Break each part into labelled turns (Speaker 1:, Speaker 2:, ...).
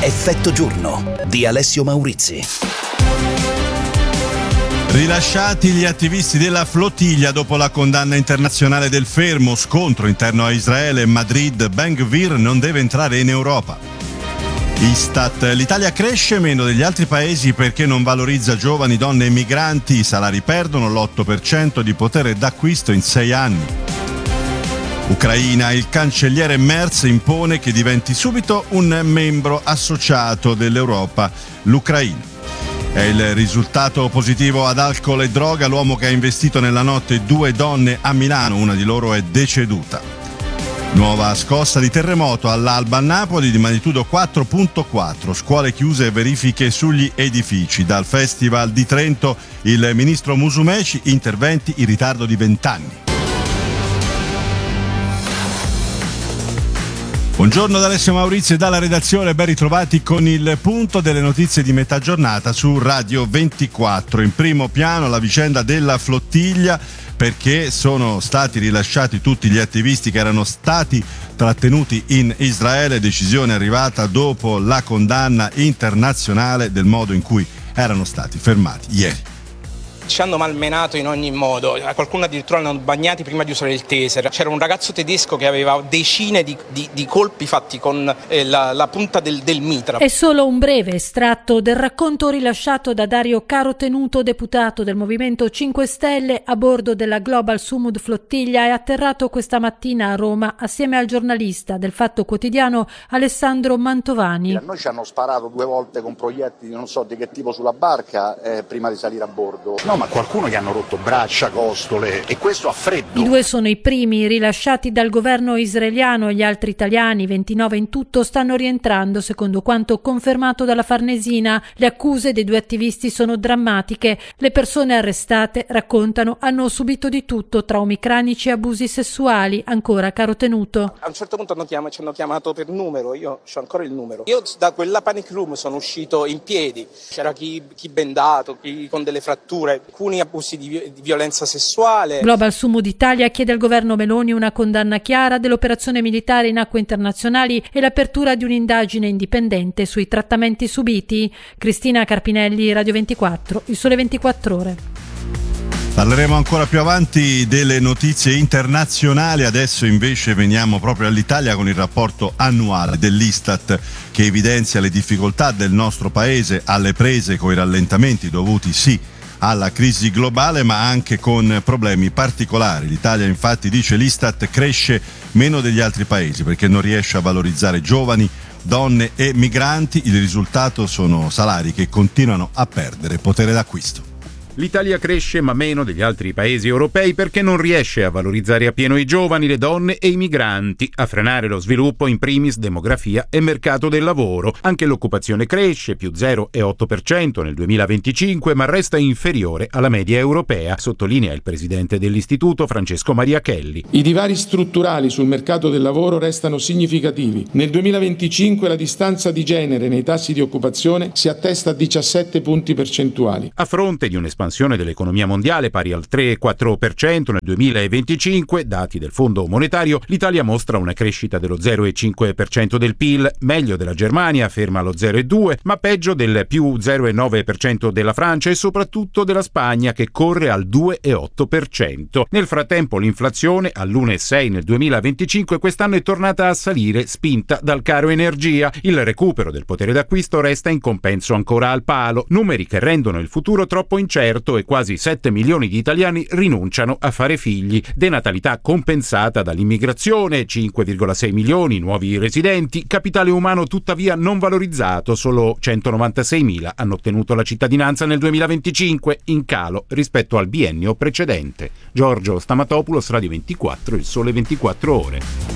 Speaker 1: Effetto giorno di Alessio Maurizi.
Speaker 2: Rilasciati gli attivisti della flottiglia dopo la condanna internazionale del fermo, scontro interno a Israele e Madrid, Ben Gvir non deve entrare in Europa. Istat, l'Italia cresce meno degli altri paesi perché non valorizza giovani, donne e migranti, i salari perdono l'8% di potere d'acquisto in 6 anni. Ucraina, il cancelliere Merz impone che diventi subito un membro associato dell'Europa, l'Ucraina. È il risultato positivo ad alcol e droga l'uomo che ha investito nella notte 2 donne a Milano, una di loro è deceduta. Nuova scossa di terremoto all'alba a Napoli di magnitudo 4.4, scuole chiuse e verifiche sugli edifici. Dal Festival di Trento il ministro Musumeci, interventi in ritardo di 20 anni. Buongiorno da Alessio Maurizi e dalla redazione, ben ritrovati con il punto delle notizie di metà giornata su Radio 24. In primo piano la vicenda della flottiglia, perché sono stati rilasciati tutti gli attivisti che erano stati trattenuti in Israele, decisione arrivata dopo la condanna internazionale del modo in cui erano stati fermati ieri.
Speaker 3: Ci hanno malmenato in ogni modo, qualcuno addirittura l'hanno bagnati prima di usare il taser. C'era un ragazzo tedesco che aveva decine di colpi fatti con la punta del mitra.
Speaker 4: È solo un breve estratto del racconto rilasciato da Dario Carotenuto, deputato del Movimento 5 Stelle, a bordo della Global Sumud Flottiglia e atterrato questa mattina a Roma assieme al giornalista del Fatto Quotidiano Alessandro Mantovani.
Speaker 5: A noi ci hanno sparato 2 volte con proiettili, non so di che tipo, sulla barca prima di salire a bordo. No, ma qualcuno gli hanno rotto braccia, costole, e questo a freddo.
Speaker 4: I 2 sono i primi rilasciati dal governo israeliano, gli altri italiani, 29 in tutto, stanno rientrando secondo quanto confermato dalla Farnesina. Le accuse dei 2 attivisti sono drammatiche. Le persone arrestate, raccontano, hanno subito di tutto, traumi cranici e abusi sessuali. Ancora Carotenuto.
Speaker 3: A un certo punto ci hanno chiamato per numero, io ho ancora il numero. Io da quella panic room sono uscito in piedi, c'era chi bendato, chi con delle fratture, alcuni abusi di violenza sessuale.
Speaker 4: Global Sumud Italia chiede al governo Meloni una condanna chiara dell'operazione militare in acque internazionali e l'apertura di un'indagine indipendente sui trattamenti subiti. Cristina Carpinelli, Radio 24, Il Sole 24 Ore.
Speaker 2: Parleremo ancora più avanti delle notizie internazionali, adesso invece veniamo proprio all'Italia con il rapporto annuale dell'Istat che evidenzia le difficoltà del nostro paese alle prese con i rallentamenti dovuti alla crisi globale, ma anche con problemi particolari. L'Italia, infatti, dice l'Istat, cresce meno degli altri paesi perché non riesce a valorizzare giovani, donne e migranti. Il risultato sono salari che continuano a perdere potere d'acquisto.
Speaker 6: L'Italia cresce ma meno degli altri paesi europei perché non riesce a valorizzare appieno i giovani, le donne e i migranti, a frenare lo sviluppo in primis demografia e mercato del lavoro. Anche l'occupazione cresce, più 0,8% nel 2025, ma resta inferiore alla media europea, sottolinea il presidente dell'istituto Francesco Mariachelli.
Speaker 7: I divari strutturali sul mercato del lavoro restano significativi. Nel 2025 la distanza di genere nei tassi di occupazione si attesta a 17 punti percentuali.
Speaker 6: A fronte di un'espansione dell'economia mondiale pari al 3,4% nel 2025, dati del Fondo Monetario, l'Italia mostra una crescita dello 0,5% del PIL, meglio della Germania, ferma allo 0,2%, ma peggio del più 0,9% della Francia e soprattutto della Spagna, che corre al 2,8%. Nel frattempo l'inflazione, all'1,6% nel 2025, quest'anno è tornata a salire, spinta dal caro energia. Il recupero del potere d'acquisto resta in compenso ancora al palo, numeri che rendono il futuro troppo incerto e quasi 7 milioni di italiani rinunciano a fare figli. Denatalità compensata dall'immigrazione, 5,6 milioni nuovi residenti, capitale umano tuttavia non valorizzato, solo 196.000 hanno ottenuto la cittadinanza nel 2025, in calo rispetto al biennio precedente. Giorgio Stamatopoulos, Radio 24, Il Sole 24 Ore.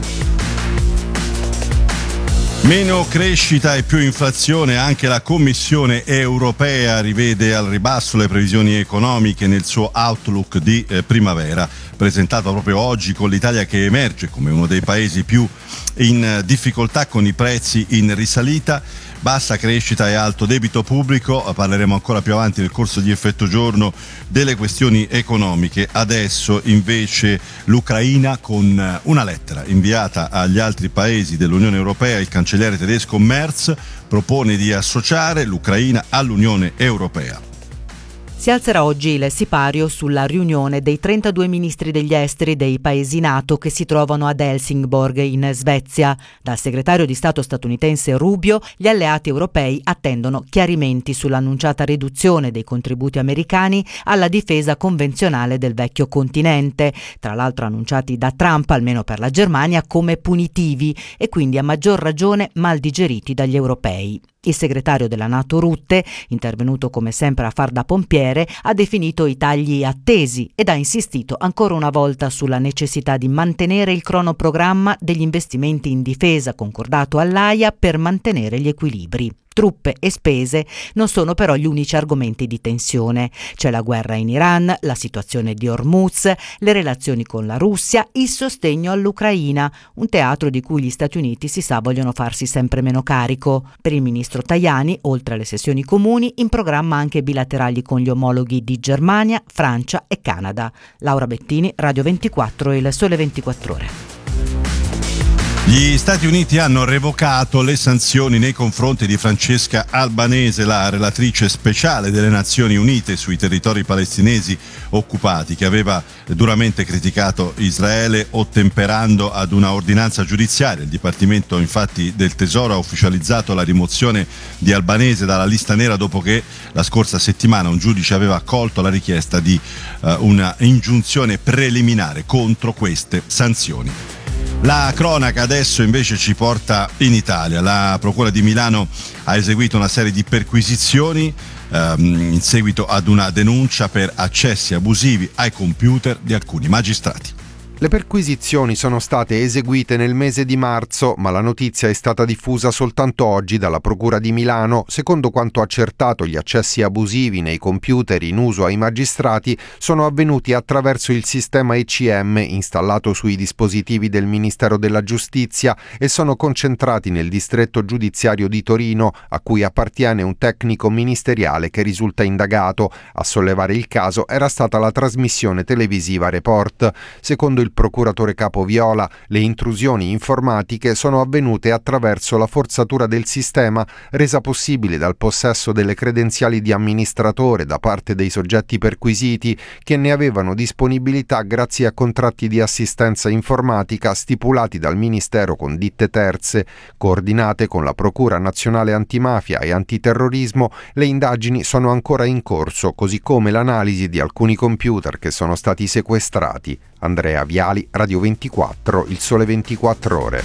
Speaker 2: Meno crescita e più inflazione, anche la Commissione europea rivede al ribasso le previsioni economiche nel suo outlook di primavera. presentato proprio oggi, con l'Italia che emerge come uno dei paesi più in difficoltà, con i prezzi in risalita, bassa crescita e alto debito pubblico. Parleremo ancora più avanti nel corso di Effetto Giorno delle questioni economiche. Adesso invece l'Ucraina, con una lettera inviata agli altri paesi dell'Unione Europea. Il cancelliere tedesco Merz propone di associare l'Ucraina all'Unione Europea.
Speaker 8: Si alzerà oggi il sipario sulla riunione dei 32 ministri degli esteri dei paesi NATO che si trovano ad Helsingborg in Svezia. Dal segretario di Stato statunitense Rubio, gli alleati europei attendono chiarimenti sull'annunciata riduzione dei contributi americani alla difesa convenzionale del vecchio continente, tra l'altro annunciati da Trump, almeno per la Germania, come punitivi e quindi a maggior ragione mal digeriti dagli europei. Il segretario della NATO Rutte, intervenuto come sempre a far da pompiere, ha definito i tagli attesi ed ha insistito ancora una volta sulla necessità di mantenere il cronoprogramma degli investimenti in difesa concordato all'Aia per mantenere gli equilibri. Truppe e spese non sono però gli unici argomenti di tensione. C'è la guerra in Iran, la situazione di Hormuz, le relazioni con la Russia, il sostegno all'Ucraina, un teatro di cui gli Stati Uniti si sa vogliono farsi sempre meno carico. Per il ministro Tajani, oltre alle sessioni comuni, in programma anche bilaterali con gli omologhi di Germania, Francia e Canada. Laura Bettini, Radio 24 e Il Sole 24 Ore.
Speaker 2: Gli Stati Uniti hanno revocato le sanzioni nei confronti di Francesca Albanese, la relatrice speciale delle Nazioni Unite sui territori palestinesi occupati, che aveva duramente criticato Israele ottemperando ad una ordinanza giudiziaria. Il Dipartimento infatti del Tesoro ha ufficializzato la rimozione di Albanese dalla lista nera dopo che la scorsa settimana un giudice aveva accolto la richiesta di una ingiunzione preliminare contro queste sanzioni. La cronaca adesso invece ci porta in Italia. La Procura di Milano ha eseguito una serie di perquisizioni in seguito ad una denuncia per accessi abusivi ai computer di alcuni magistrati.
Speaker 9: Le perquisizioni sono state eseguite nel mese di marzo, ma la notizia è stata diffusa soltanto oggi dalla Procura di Milano. Secondo quanto accertato, gli accessi abusivi nei computer in uso ai magistrati sono avvenuti attraverso il sistema ECM installato sui dispositivi del Ministero della Giustizia e sono concentrati nel distretto giudiziario di Torino, a cui appartiene un tecnico ministeriale che risulta indagato. A sollevare il caso era stata la trasmissione televisiva Report. Secondo il procuratore capo Viola, le intrusioni informatiche sono avvenute attraverso la forzatura del sistema resa possibile dal possesso delle credenziali di amministratore da parte dei soggetti perquisiti, che ne avevano disponibilità grazie a contratti di assistenza informatica stipulati dal Ministero con ditte terze. Coordinate con la Procura Nazionale Antimafia e Antiterrorismo, le indagini sono ancora in corso, così come l'analisi di alcuni computer che sono stati sequestrati. Andrea Viali, Radio 24, Il Sole 24 Ore.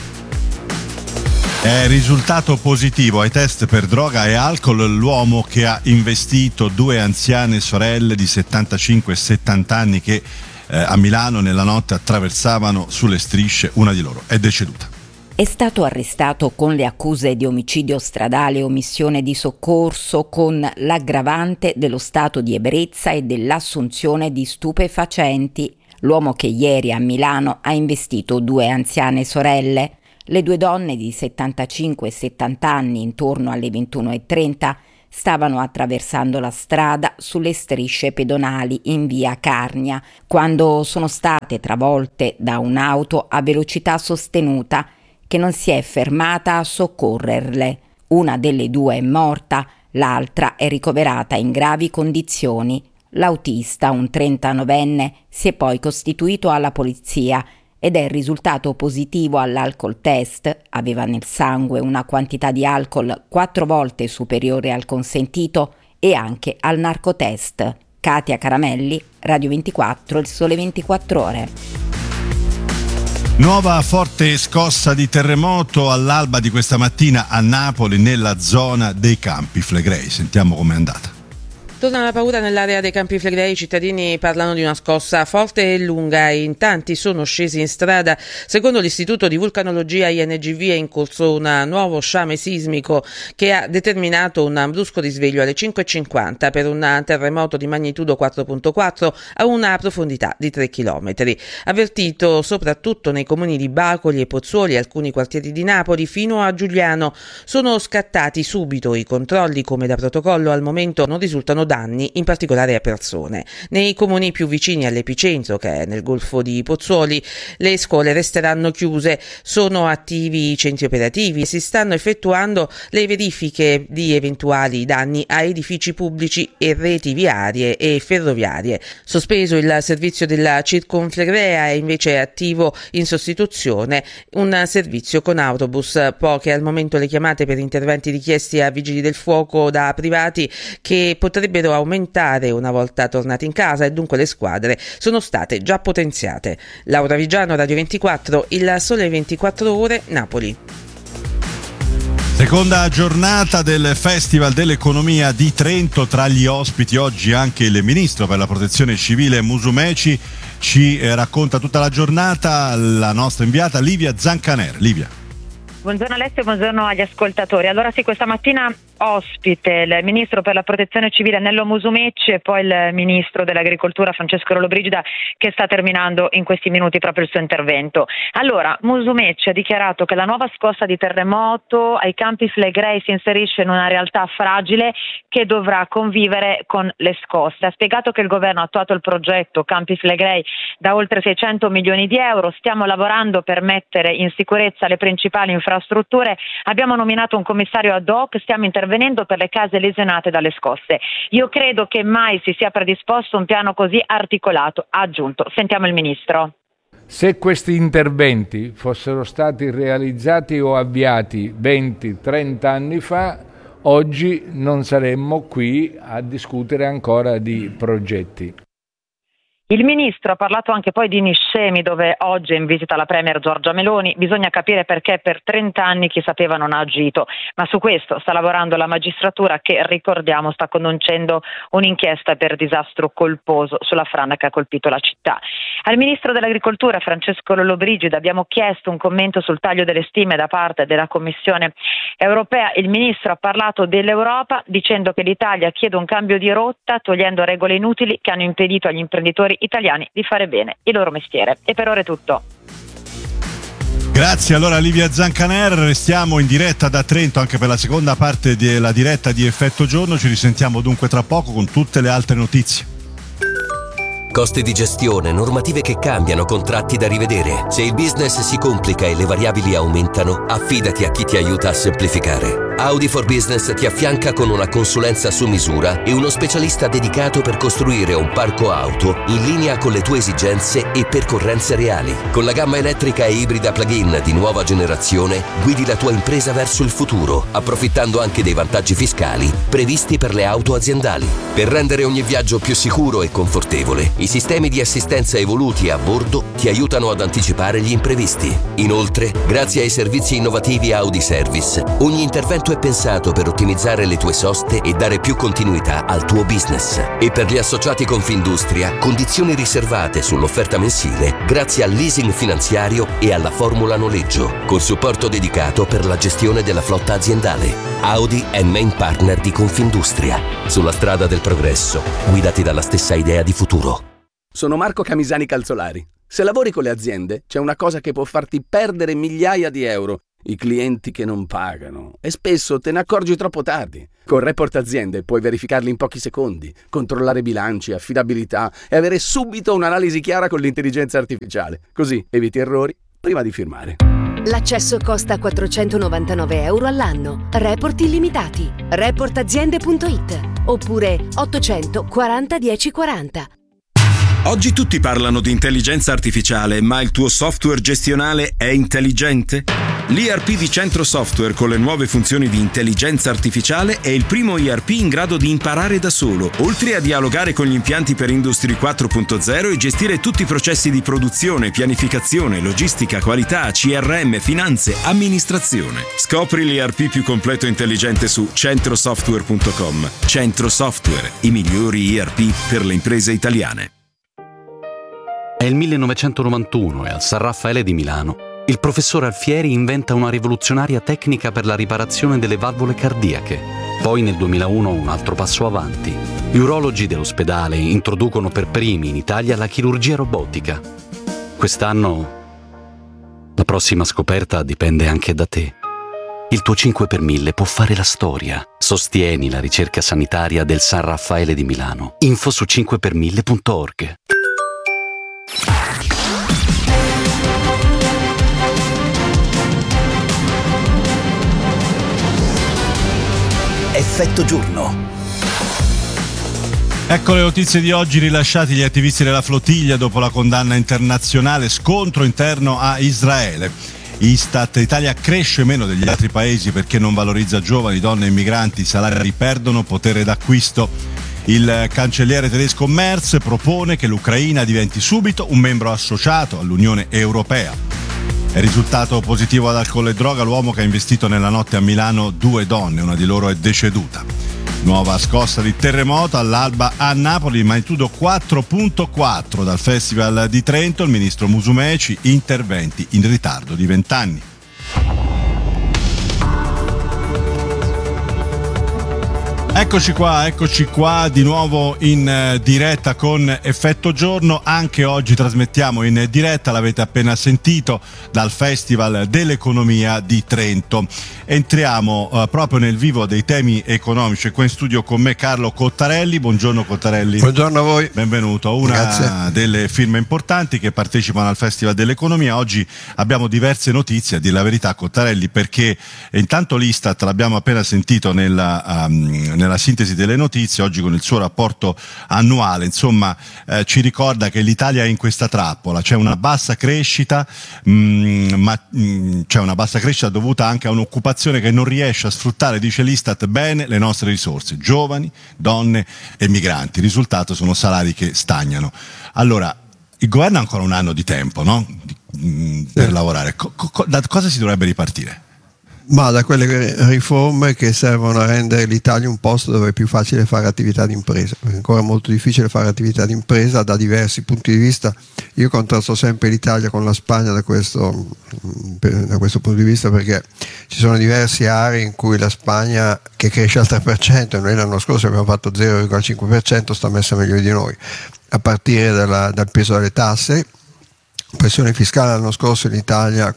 Speaker 2: È risultato positivo ai test per droga e alcol l'uomo che ha investito due anziane sorelle di 75 e 70 anni che a Milano nella notte attraversavano sulle strisce. Una di loro è deceduta.
Speaker 10: È stato arrestato con le accuse di omicidio stradale e omissione di soccorso, con l'aggravante dello stato di ebbrezza e dell'assunzione di stupefacenti. L'uomo che ieri a Milano ha investito due anziane sorelle. Le due donne di 75 e 70 anni, intorno alle 21:30, stavano attraversando la strada sulle strisce pedonali in via Carnia, quando sono state travolte da un'auto a velocità sostenuta che non si è fermata a soccorrerle. Una delle due è morta, l'altra è ricoverata in gravi condizioni. L'autista, un 39enne, si è poi costituito alla polizia ed è risultato positivo all'alcol test. Aveva nel sangue una quantità di alcol 4 volte superiore al consentito e anche al narcotest. Katia Caramelli, Radio 24, Il Sole 24 Ore.
Speaker 2: Nuova forte scossa di terremoto all'alba di questa mattina a Napoli, nella zona dei Campi Flegrei. Sentiamo com'è andata.
Speaker 11: Torna la paura nell'area dei Campi Flegrei, i cittadini parlano di una scossa forte e lunga e in tanti sono scesi in strada. Secondo l'Istituto di Vulcanologia INGV è in corso un nuovo sciame sismico che ha determinato un brusco risveglio alle 5:50 per un terremoto di magnitudo 4.4 a una profondità di 3 km. Avvertito soprattutto nei comuni di Bacoli e Pozzuoli e alcuni quartieri di Napoli fino a Giugliano. Sono scattati subito i controlli come da protocollo, al momento non risultano danni, in particolare a persone. Nei comuni più vicini all'epicentro, che è nel Golfo di Pozzuoli, le scuole resteranno chiuse, sono attivi i centri operativi e si stanno effettuando le verifiche di eventuali danni a edifici pubblici e reti viarie e ferroviarie. Sospeso il servizio della Circonflegrea, è invece attivo in sostituzione un servizio con autobus. Poche al momento le chiamate per interventi richiesti a vigili del fuoco da privati, che potrebbero aumentare una volta tornati in casa, e dunque le squadre sono state già potenziate. Laura Vigiano, Radio 24, Il Sole 24 Ore, Napoli.
Speaker 2: Seconda giornata del Festival dell'Economia di Trento, tra gli ospiti oggi anche il Ministro per la Protezione Civile Musumeci. Ci racconta tutta la giornata la nostra inviata Livia Zancaner. Livia.
Speaker 12: Buongiorno Alessio, buongiorno agli ascoltatori. Allora sì, questa mattina ospite il Ministro per la Protezione Civile Nello Musumeci e poi il Ministro dell'Agricoltura Francesco Lollobrigida, che sta terminando in questi minuti proprio il suo intervento. Allora, Musumeci ha dichiarato che la nuova scossa di terremoto ai Campi Flegrei si inserisce in una realtà fragile che dovrà convivere con le scosse. Ha spiegato che il governo ha attuato il progetto Campi Flegrei da oltre 600 milioni di euro, stiamo lavorando per mettere in sicurezza le principali infrastrutture, abbiamo nominato un commissario ad hoc, stiamo intervenendo per le case lesionate dalle scosse. Io credo che mai si sia predisposto un piano così articolato, ha aggiunto. Sentiamo il Ministro.
Speaker 13: Se questi interventi fossero stati realizzati o avviati 20-30 anni fa, oggi non saremmo qui a discutere ancora di progetti.
Speaker 12: Il Ministro ha parlato anche poi di Niscemi, dove oggi è in visita la Premier Giorgia Meloni. Bisogna capire perché per 30 anni chi sapeva non ha agito, ma su questo sta lavorando la magistratura che, ricordiamo, sta conducendo un'inchiesta per disastro colposo sulla frana che ha colpito la città. Al Ministro dell'Agricoltura Francesco Lollobrigida abbiamo chiesto un commento sul taglio delle stime da parte della Commissione europea. Il Ministro ha parlato dell'Europa dicendo che l'Italia chiede un cambio di rotta, togliendo regole inutili che hanno impedito agli imprenditori italiani di fare bene il loro mestiere. E per ora è tutto.
Speaker 2: Grazie allora Livia Zancaner, restiamo in diretta da Trento anche per la seconda parte della diretta di Effetto Giorno, ci risentiamo dunque tra poco con tutte le altre notizie.
Speaker 14: Costi di gestione, normative che cambiano, contratti da rivedere. Se il business si complica e le variabili aumentano, affidati a chi ti aiuta a semplificare. Audi for Business ti affianca con una consulenza su misura e uno specialista dedicato per costruire un parco auto in linea con le tue esigenze e percorrenze reali. Con la gamma elettrica e ibrida plug-in di nuova generazione, guidi la tua impresa verso il futuro, approfittando anche dei vantaggi fiscali previsti per le auto aziendali. Per rendere ogni viaggio più sicuro e confortevole, i sistemi di assistenza evoluti a bordo ti aiutano ad anticipare gli imprevisti. Inoltre, grazie ai servizi innovativi Audi Service, ogni intervento è pensato per ottimizzare le tue soste e dare più continuità al tuo business. E per gli associati Confindustria, condizioni riservate sull'offerta mensile grazie al leasing finanziario e alla formula noleggio, col supporto dedicato per la gestione della flotta aziendale. Audi è main partner di Confindustria. Sulla strada del progresso, guidati dalla stessa idea di futuro.
Speaker 15: Sono Marco Camisani Calzolari. Se lavori con le aziende, c'è una cosa che può farti perdere migliaia di euro: i clienti che non pagano. E spesso te ne accorgi troppo tardi. Con Report Aziende puoi verificarli in pochi secondi, controllare bilanci, affidabilità e avere subito un'analisi chiara con l'intelligenza artificiale. Così eviti errori prima di firmare.
Speaker 16: L'accesso costa 499 euro all'anno. Report illimitati. Reportaziende.it oppure 840 1040.
Speaker 17: Oggi tutti parlano di intelligenza artificiale, ma il tuo software gestionale è intelligente? L'ERP di Centro Software con le nuove funzioni di intelligenza artificiale è il primo ERP in grado di imparare da solo, oltre a dialogare con gli impianti per Industry 4.0 e gestire tutti i processi di produzione, pianificazione, logistica, qualità, CRM, finanze, amministrazione. Scopri l'ERP più completo e intelligente su centrosoftware.com. Centro Software, i migliori ERP per le imprese italiane.
Speaker 18: È il 1991 e al San Raffaele di Milano il professor Alfieri inventa una rivoluzionaria tecnica per la riparazione delle valvole cardiache. Poi nel 2001 un altro passo avanti. Gli urologi dell'ospedale introducono per primi in Italia la chirurgia robotica. Quest'anno la prossima scoperta dipende anche da te. Il tuo 5 per 1000 può fare la storia. Sostieni la ricerca sanitaria del San Raffaele di Milano. Info su 5per1000.org.
Speaker 1: Effetto giorno.
Speaker 2: Ecco le notizie di oggi. Rilasciati gli attivisti della flottiglia dopo la condanna internazionale, scontro interno a Israele. Istat: Italia cresce meno degli altri paesi perché non valorizza giovani, donne e migranti, i salari perdono potere d'acquisto. Il cancelliere tedesco Merz propone che l'Ucraina diventi subito un membro associato all'Unione Europea. È risultato positivo ad alcol e droga l'uomo che ha investito nella notte a Milano 2 donne, una di loro è deceduta. Nuova scossa di terremoto all'alba a Napoli, magnitudo 4.4 dal Festival di Trento. Il ministro Musumeci: interventi in ritardo di 20 anni. Eccoci qua di nuovo in diretta con Effetto Giorno. Anche oggi trasmettiamo in diretta, l'avete appena sentito, dal Festival dell'Economia di Trento. Entriamo proprio nel vivo dei temi economici. Qua in studio con me Carlo Cottarelli. Buongiorno Cottarelli.
Speaker 19: Buongiorno a voi.
Speaker 2: Benvenuto. Una delle firme importanti che partecipano al Festival dell'Economia. Oggi abbiamo diverse notizie, a dire la verità Cottarelli, perché intanto l'Istat l'abbiamo appena sentito nella sintesi delle notizie, oggi con il suo rapporto annuale, insomma, ci ricorda che l'Italia è in questa trappola. C'è una bassa crescita, ma c'è una bassa crescita dovuta anche a un'occupazione che non riesce a sfruttare, dice l'Istat, bene le nostre risorse, giovani, donne e migranti. Il risultato sono salari che stagnano. Allora, il governo ha ancora un anno di tempo, no? Per lavorare. Da cosa si dovrebbe ripartire?
Speaker 19: Ma da quelle riforme che servono a rendere l'Italia un posto dove è più facile fare attività di impresa, perché è ancora molto difficile fare attività di impresa da diversi punti di vista. Io contrasto sempre l'Italia con la Spagna da questo punto di vista, perché ci sono diverse aree in cui la Spagna, che cresce al 3%, e noi l'anno scorso abbiamo fatto 0,5%, sta messa meglio di noi, a partire dal peso delle tasse. Pressione fiscale l'anno scorso in Italia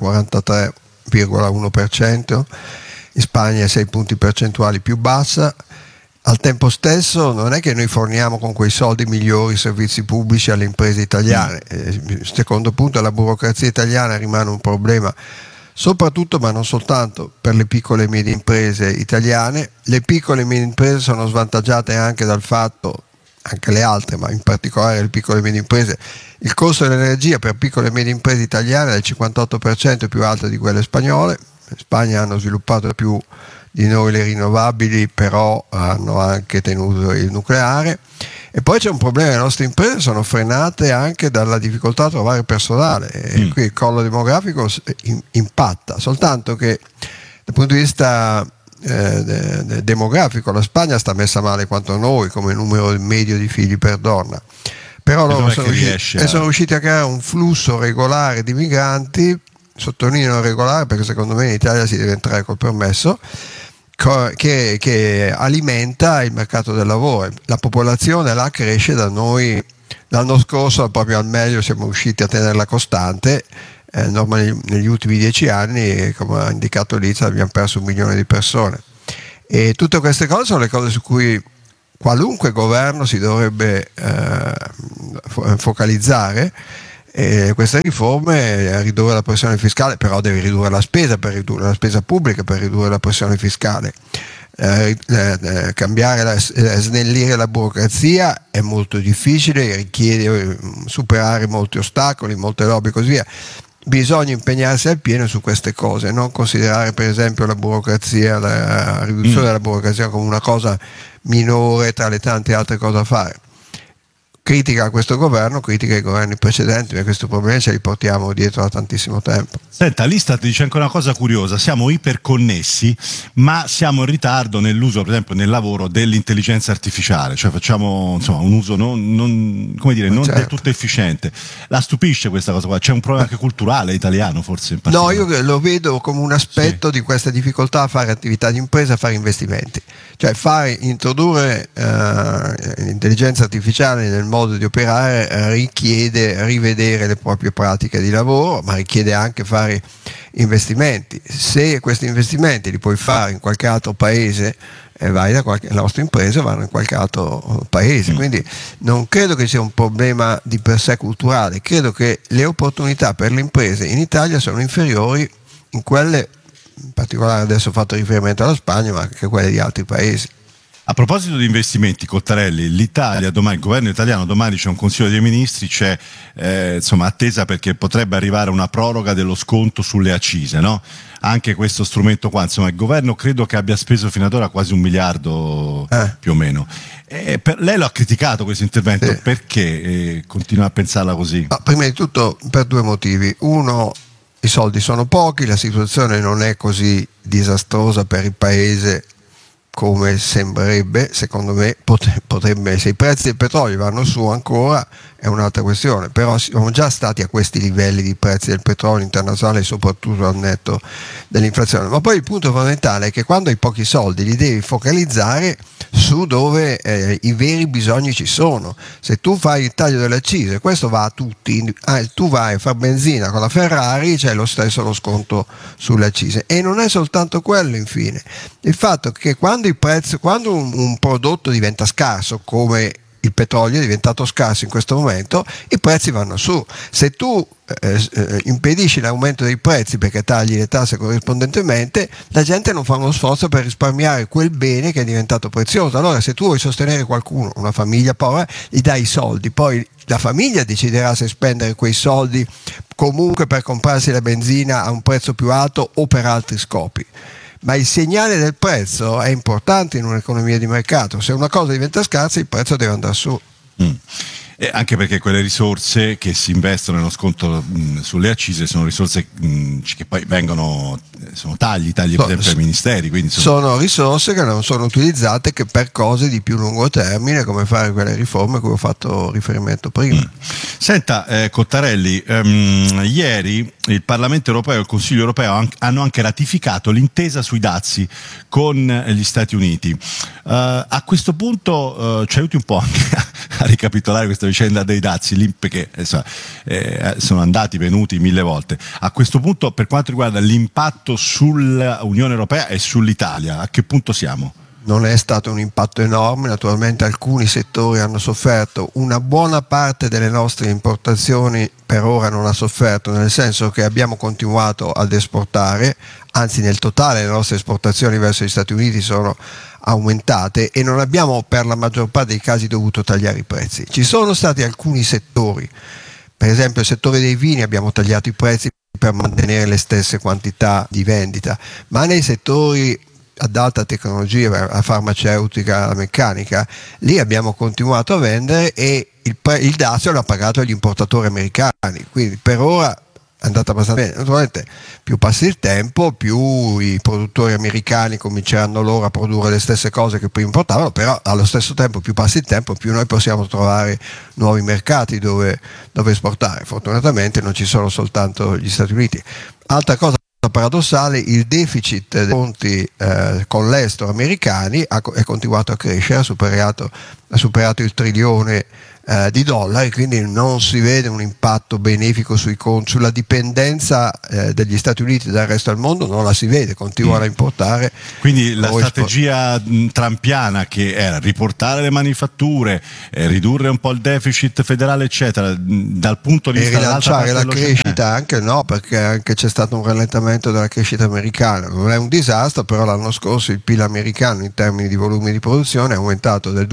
Speaker 19: 43,1%, in Spagna 6 punti percentuali più bassa. Al tempo stesso non è che noi forniamo con quei soldi migliori servizi pubblici alle imprese italiane. Secondo punto, la burocrazia italiana rimane un problema, soprattutto, ma non soltanto, per le piccole e medie imprese italiane. Le piccole e medie imprese sono svantaggiate anche dal fatto, anche le altre, ma in particolare le piccole e medie imprese, il costo dell'energia per piccole e medie imprese italiane è del 58% più alto di quelle spagnole. In Spagna hanno sviluppato più di noi le rinnovabili, però hanno anche tenuto il nucleare. E poi c'è un problema: le nostre imprese sono frenate anche dalla difficoltà a trovare personale, e qui il crollo demografico impatta. Soltanto che dal punto di vista demografico la Spagna sta messa male quanto noi come numero medio di figli per donna, però loro sono riusciti a creare un flusso regolare di migranti. Sottolineo regolare perché secondo me in Italia si deve entrare col permesso, che alimenta il mercato del lavoro. La popolazione là cresce da noi. L'anno scorso proprio al meglio siamo riusciti a tenerla costante. Negli ultimi 10 anni, come ha indicato l'Istat, abbiamo perso 1 milione di persone, e tutte queste cose sono le cose su cui qualunque governo si dovrebbe focalizzare. Queste riforme, ridurre la pressione fiscale, però devi ridurre la spesa, per ridurre la spesa pubblica, per ridurre la pressione fiscale. Snellire la burocrazia è molto difficile, richiede superare molti ostacoli, molte lobby e così via. bisogna impegnarsi al pieno su queste cose, non considerare per esempio la burocrazia, la riduzione della burocrazia come una cosa minore tra le tante altre cose da fare. Critica questo governo, critica i governi precedenti, perché questi problemi ce li portiamo dietro da tantissimo tempo.
Speaker 2: Senta, l'Istat dice anche una cosa curiosa: siamo iperconnessi, ma siamo in ritardo nell'uso, per esempio nel lavoro, dell'intelligenza artificiale, cioè facciamo un uso non del tutto efficiente. La stupisce questa cosa qua? C'è un problema anche culturale italiano, forse?
Speaker 19: No, io lo vedo come un aspetto di questa difficoltà a fare attività di impresa, a fare investimenti, cioè introdurre l'intelligenza artificiale nel modo di operare richiede rivedere le proprie pratiche di lavoro, ma richiede anche fare investimenti. Se questi investimenti li puoi fare in qualche altro paese, le nostre imprese vanno in qualche altro paese, quindi non credo che sia un problema di per sé culturale, credo che le opportunità per le imprese in Italia sono inferiori in quelle, in particolare adesso ho fatto riferimento alla Spagna, ma anche quelle di altri paesi.
Speaker 2: A proposito di investimenti, Cottarelli, l'Italia domani, il governo italiano domani c'è un Consiglio dei Ministri, c'è attesa perché potrebbe arrivare una proroga dello sconto sulle accise, no? Anche questo strumento qua, insomma, il governo credo che abbia speso fino ad ora quasi 1 miliardo più o meno. Lei lo ha criticato questo intervento, sì. Perché continua a pensarla così?
Speaker 19: Prima di tutto per 2 motivi. Uno, i soldi sono pochi, la situazione non è così disastrosa per il paese come sembrerebbe, secondo me potrebbe, se i prezzi del petrolio vanno su ancora è un'altra questione, però siamo già stati a questi livelli di prezzi del petrolio internazionale, soprattutto al netto dell'inflazione. Ma poi il punto fondamentale è che quando hai pochi soldi li devi focalizzare su dove i veri bisogni ci sono. Se tu fai il taglio delle accise, questo va a tutti, tu vai a fare benzina con la Ferrari, c'è lo sconto sulle accise, e non è soltanto quello. Infine, il fatto che quando un prodotto diventa scarso, come il petrolio è diventato scarso in questo momento, i prezzi vanno su. Se tu impedisci l'aumento dei prezzi perché tagli le tasse corrispondentemente, la gente non fa uno sforzo per risparmiare quel bene che è diventato prezioso. Allora, se tu vuoi sostenere qualcuno, una famiglia povera, gli dai i soldi, poi la famiglia deciderà se spendere quei soldi comunque per comprarsi la benzina a un prezzo più alto o per altri scopi. Ma il segnale del prezzo è importante in un'economia di mercato. Se una cosa diventa scarsa, il prezzo deve andare su.
Speaker 2: Anche perché quelle risorse che si investono nello sconto sulle accise sono risorse che poi sono tagli per esempio ai ministeri, quindi
Speaker 19: sono risorse che non sono utilizzate che per cose di più lungo termine, come fare quelle riforme a cui ho fatto riferimento prima.
Speaker 2: Senta, Cottarelli, ieri il Parlamento europeo e il Consiglio europeo hanno anche ratificato l'intesa sui dazi con gli Stati Uniti. A questo punto ci aiuti un po' anche a ricapitolare questa vicenda dei dazi, perché sono andati, venuti 1000 volte. A questo punto, per quanto riguarda l'impatto sull'Unione Europea e sull'Italia, a che punto siamo?
Speaker 19: Non è stato un impatto enorme, naturalmente alcuni settori hanno sofferto, una buona parte delle nostre importazioni per ora non ha sofferto, nel senso che abbiamo continuato ad esportare, anzi nel totale le nostre esportazioni verso gli Stati Uniti sono aumentate e non abbiamo per la maggior parte dei casi dovuto tagliare i prezzi. Ci sono stati alcuni settori, per esempio il settore dei vini abbiamo tagliato i prezzi per mantenere le stesse quantità di vendita, ma nei settori ad alta tecnologia, la farmaceutica, la meccanica, lì abbiamo continuato a vendere e il dazio l'ha pagato gli importatori americani, quindi per ora è andata abbastanza bene. Naturalmente più passa il tempo, più i produttori americani cominceranno loro a produrre le stesse cose che prima importavano, però allo stesso tempo più passa il tempo, più noi possiamo trovare nuovi mercati dove esportare. Fortunatamente non ci sono soltanto gli Stati Uniti. Altra cosa paradossale, il deficit dei conti con l'estero americani è continuato a crescere, ha superato il trilione di dollari, quindi non si vede un impatto benefico sui conti, sulla dipendenza degli Stati Uniti dal resto del mondo non la si vede, continuano a importare.
Speaker 2: Quindi la strategia trampiana, che era riportare le manifatture, ridurre un po' il deficit federale eccetera, dal punto di vista
Speaker 19: e rilanciare la crescita anche no, perché anche c'è stato un rallentamento della crescita americana, non è un disastro, però l'anno scorso il PIL americano in termini di volumi di produzione è aumentato del 2%,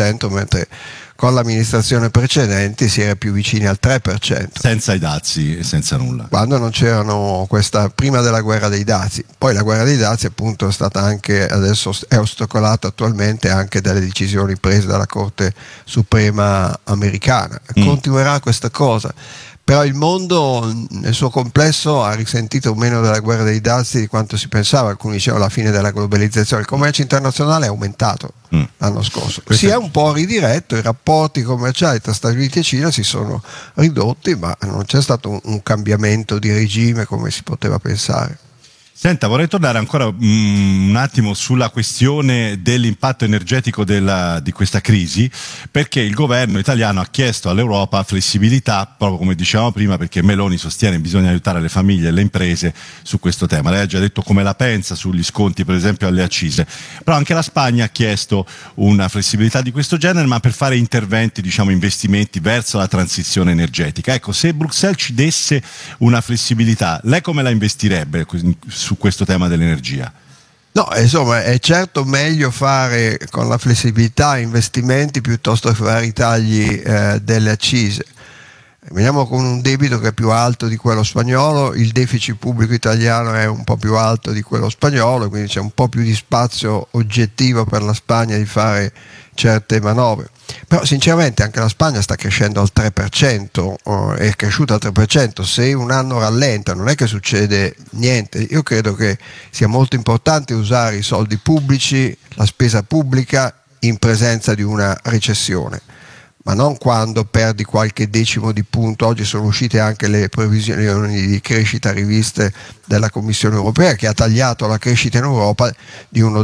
Speaker 19: 4%, mentre con l'amministrazione precedente si era più vicini al 3%.
Speaker 2: Senza i dazi e senza nulla.
Speaker 19: Quando non c'erano prima della guerra dei dazi. Poi la guerra dei dazi appunto è stata anche, adesso è ostacolata attualmente anche dalle decisioni prese dalla Corte Suprema americana. Continuerà questa cosa. Però il mondo nel suo complesso ha risentito meno della guerra dei dazi di quanto si pensava. Alcuni dicevano la fine della globalizzazione. Il commercio internazionale è aumentato l'anno scorso. Si è un po' ridiretto, i rapporti commerciali tra Stati Uniti e Cina si sono ridotti, ma non c'è stato un cambiamento di regime come si poteva pensare.
Speaker 2: Senta, vorrei tornare ancora un attimo sulla questione dell'impatto energetico di questa crisi, perché il governo italiano ha chiesto all'Europa flessibilità, proprio come dicevamo prima, perché Meloni sostiene che bisogna aiutare le famiglie e le imprese su questo tema. Lei ha già detto come la pensa sugli sconti, per esempio, alle accise, però anche la Spagna ha chiesto una flessibilità di questo genere, ma per fare interventi, investimenti verso la transizione energetica. Ecco, se Bruxelles ci desse una flessibilità, lei come la investirebbe su questo tema dell'energia?
Speaker 19: No, insomma, è certo meglio fare con la flessibilità investimenti piuttosto che fare i tagli delle accise. Veniamo con un debito che è più alto di quello spagnolo, il deficit pubblico italiano è un po' più alto di quello spagnolo, quindi c'è un po' più di spazio oggettivo per la Spagna di fare certe manovre. Però sinceramente anche la Spagna sta crescendo al 3%, è cresciuta al 3%, se un anno rallenta non è che succede niente. Io credo che sia molto importante usare i soldi pubblici, la spesa pubblica in presenza di una recessione, ma non quando perdi qualche decimo di punto. Oggi sono uscite anche le previsioni di crescita riviste della Commissione europea, che ha tagliato la crescita in Europa di uno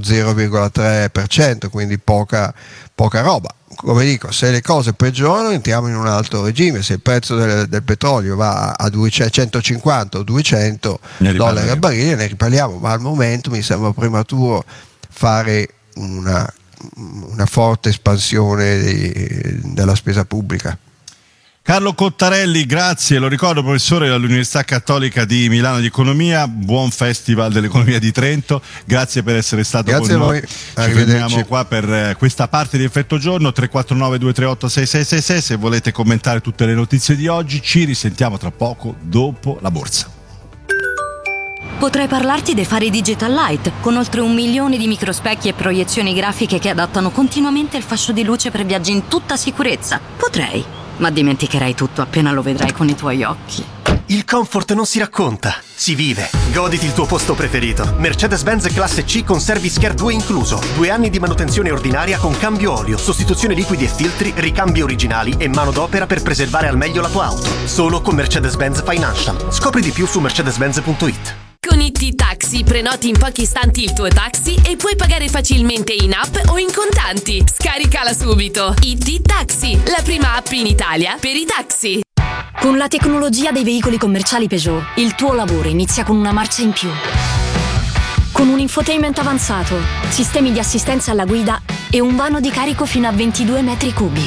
Speaker 19: 0,3%, quindi poca roba. Come dico, se le cose peggiorano entriamo in un altro regime. Se il prezzo del petrolio va a 150 o 200 dollari al barile ne riparliamo, ma al momento mi sembra prematuro fare una forte espansione della spesa pubblica.
Speaker 2: Carlo Cottarelli, grazie, lo ricordo, professore dell'Università Cattolica di Milano di Economia, buon Festival dell'Economia di Trento, grazie per essere stato con noi. Ci fermiamo qua per questa parte di Effetto Giorno. 349 238 6666, se volete commentare tutte le notizie di oggi. Ci risentiamo tra poco dopo la borsa.
Speaker 20: Potrei parlarti dei fari Digital Light, con oltre 1 milione di microspecchi e proiezioni grafiche che adattano continuamente il fascio di luce per viaggi in tutta sicurezza. Potrei, ma dimenticherai tutto appena lo vedrai con i tuoi occhi.
Speaker 21: Il comfort non si racconta, si vive. Goditi il tuo posto preferito. Mercedes-Benz Classe C con Service Care 2 incluso. 2 anni di manutenzione ordinaria con cambio olio, sostituzione liquidi e filtri, ricambi originali e manodopera per preservare al meglio la tua auto. Solo con Mercedes-Benz Financial. Scopri di più su mercedes-benz.it.
Speaker 22: Con IT Taxi prenoti in pochi istanti il tuo taxi e puoi pagare facilmente in app o in contanti. Scaricala subito. IT Taxi, la prima app in Italia per i taxi.
Speaker 23: Con la tecnologia dei veicoli commerciali Peugeot, il tuo lavoro inizia con una marcia in più. Con un infotainment avanzato, sistemi di assistenza alla guida e un vano di carico fino a 22 metri cubi.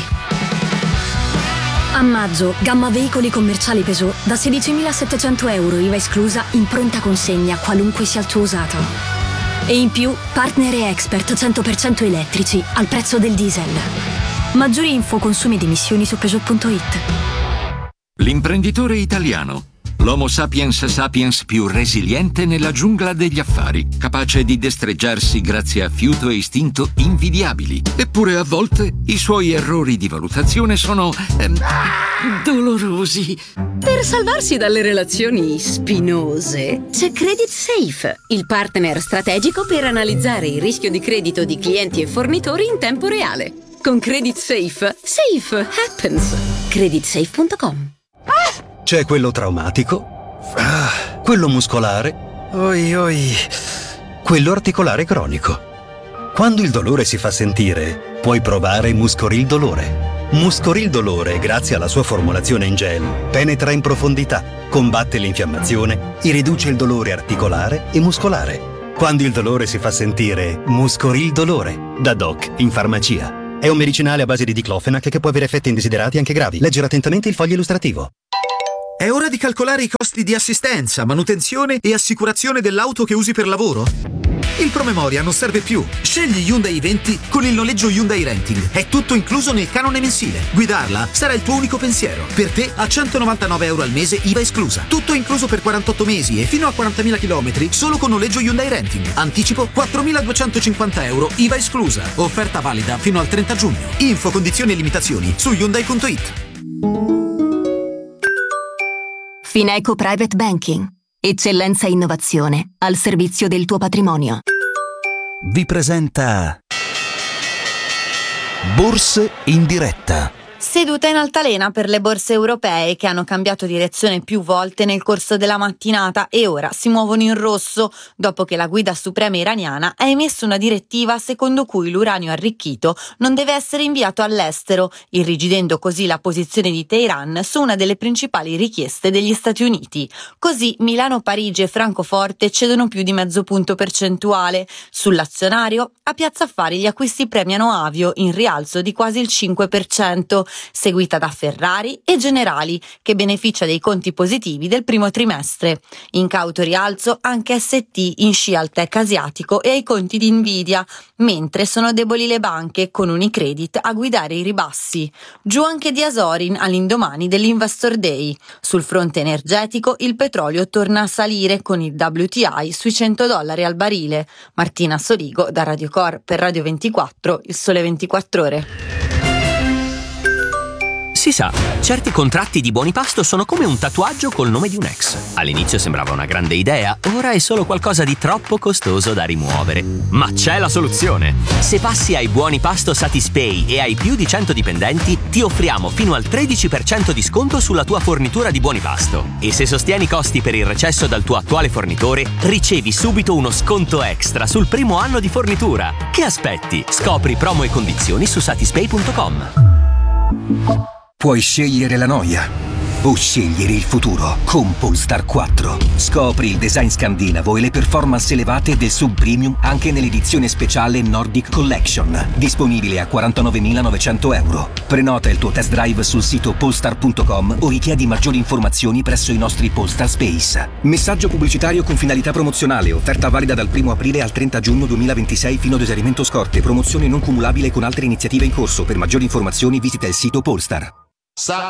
Speaker 23: A maggio, gamma veicoli commerciali Peugeot da 16.700 euro IVA esclusa in pronta consegna, qualunque sia il tuo usato. E in più, partner e expert 100% elettrici al prezzo del diesel. Maggiori info, consumi ed emissioni su Peugeot.it.
Speaker 24: L'imprenditore italiano. L'Homo sapiens sapiens più resiliente nella giungla degli affari, capace di destreggiarsi grazie a fiuto e istinto invidiabili. Eppure a volte i suoi errori di valutazione sono dolorosi.
Speaker 25: Per salvarsi dalle relazioni spinose, c'è Credit Safe, il partner strategico per analizzare il rischio di credito di clienti e fornitori in tempo reale. Con Credit Safe, safe happens. Creditsafe.com.
Speaker 26: C'è quello traumatico, quello muscolare, quello articolare cronico. Quando il dolore si fa sentire, puoi provare Muscoril Dolore. Muscoril Dolore, grazie alla sua formulazione in gel, penetra in profondità, combatte l'infiammazione e riduce il dolore articolare e muscolare. Quando il dolore si fa sentire, Muscoril Dolore, da Doc in farmacia. È un medicinale a base di diclofenac che può avere effetti indesiderati anche gravi. Leggere attentamente il foglio illustrativo.
Speaker 27: È ora di calcolare i costi di assistenza, manutenzione e assicurazione dell'auto che usi per lavoro?
Speaker 3: il promemoria non serve più. Scegli Hyundai i20 con il noleggio Hyundai Renting. È tutto incluso nel canone mensile. Guidarla sarà il tuo unico pensiero. Per te a €199 al mese, IVA esclusa. Tutto incluso per 48 mesi e fino a 40.000 km solo con noleggio Hyundai Renting. Anticipo €4.250, IVA esclusa. Offerta valida fino al 30 giugno. Info, condizioni e limitazioni su Hyundai.it.
Speaker 23: Fineco Private Banking. Eccellenza e innovazione al servizio del tuo patrimonio.
Speaker 1: Vi presenta Borse in diretta.
Speaker 4: Seduta in altalena per le borse europee che hanno cambiato direzione più volte nel corso della mattinata e ora si muovono in rosso dopo che la guida suprema iraniana ha emesso una direttiva secondo cui l'uranio arricchito non deve essere inviato all'estero, irrigidendo così la posizione di Teheran su una delle principali richieste degli Stati Uniti. Così Milano, Parigi e Francoforte cedono più di mezzo punto percentuale. Sull'azionario, a Piazza Affari gli acquisti premiano Avio in rialzo di quasi il 5%. Seguita da Ferrari e Generali, che beneficia dei conti positivi del primo trimestre. In cauto rialzo anche ST in scia al tech asiatico e ai conti di Nvidia, mentre sono deboli le banche, con Unicredit a guidare i ribassi. Giù anche di Asorin all'indomani dell'Investor Day. Sul fronte energetico il petrolio torna a salire con il WTI sui $100 al barile. Martina Soligo da Radio Cor per Radio 24, Il Sole 24 Ore.
Speaker 5: Si sa, certi contratti di buoni pasto sono come un tatuaggio col nome di un ex. All'inizio sembrava una grande idea, ora è solo qualcosa di troppo costoso da rimuovere. Ma c'è la soluzione! Se passi ai buoni pasto Satispay e hai più di 100 dipendenti, ti offriamo fino al 13% di sconto sulla tua fornitura di buoni pasto. E se sostieni i costi per il recesso dal tuo attuale fornitore, ricevi subito uno sconto extra sul primo anno di fornitura. Che aspetti? Scopri promo e condizioni su satispay.com.
Speaker 6: Puoi scegliere la noia o scegliere il futuro con Polestar 4. Scopri il design scandinavo e le performance elevate del sub-premium anche nell'edizione speciale Nordic Collection, disponibile a €49.900. Prenota il tuo test drive sul sito polestar.com o richiedi maggiori informazioni presso i nostri Polestar Space. Messaggio pubblicitario con finalità promozionale, offerta valida dal 1 aprile al 30 giugno 2026 fino ad esaurimento scorte, promozione non cumulabile con altre iniziative in corso. Per maggiori informazioni visita il sito Polestar.